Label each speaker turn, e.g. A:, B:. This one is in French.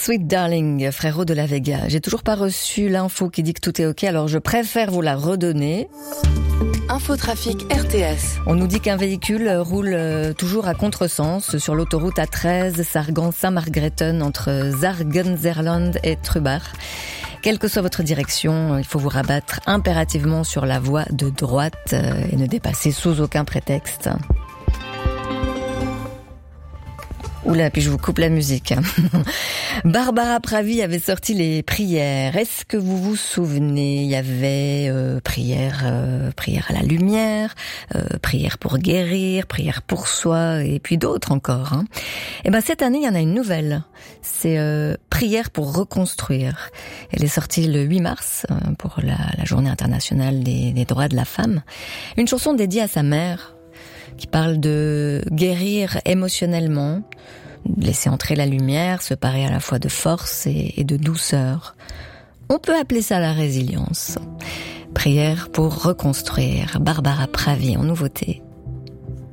A: Sweet Darling, Frérot de la Vega. J'ai toujours pas reçu l'info qui dit que tout est ok, alors je préfère vous la redonner.
B: Infotrafic RTS.
A: On nous dit qu'un véhicule roule toujours à contresens sur l'autoroute A13 Sargan-Saint-Margrethen entre Zargenzerland et Trubach. Quelle que soit votre direction, il faut vous rabattre impérativement sur la voie de droite et ne dépasser sous aucun prétexte. Oula, puis je vous coupe la musique. Barbara Pravi avait sorti les prières. Est-ce que vous vous souvenez? Il y avait prière à la lumière, prière pour guérir, prière pour soi, et puis d'autres encore. Hein. Et ben cette année, il y en a une nouvelle. C'est prière pour reconstruire. Elle est sortie le 8 mars pour la Journée internationale des droits de la femme. Une chanson dédiée à sa mère, qui parle de guérir émotionnellement, laisser entrer la lumière, se parer à la fois de force et de douceur. On peut appeler ça la résilience. Prière pour reconstruire. Barbara Pravi en nouveauté.